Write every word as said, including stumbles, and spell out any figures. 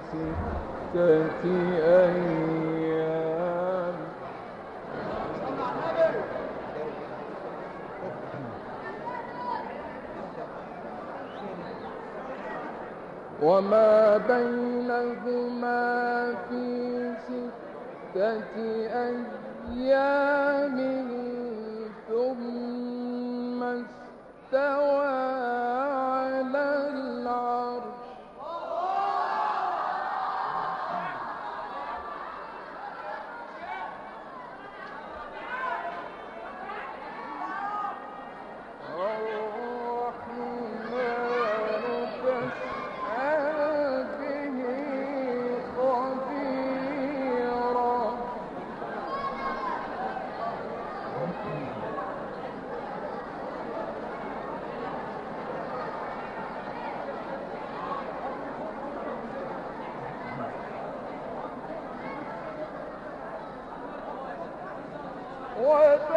ستة أيام. وما بينهما في ستة أيام ثم استوى على العرش. What?